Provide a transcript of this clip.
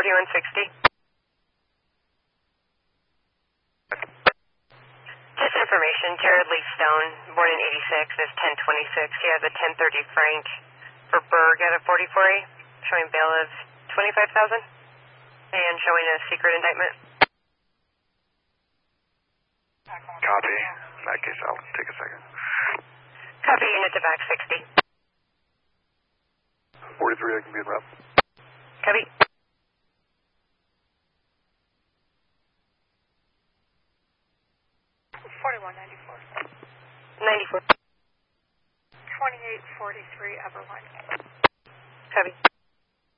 4160. Just information, Jared Lee Stone, born in 86, is 1026. He has a 1030 Frank for Berg at a 44A, showing bail of $25,000 and showing a secret indictment. Copy. In that case, I'll take a second. Copy, unit to back 60. 43, I can be in rep. Copy. $94. 2843 Everline. Copy.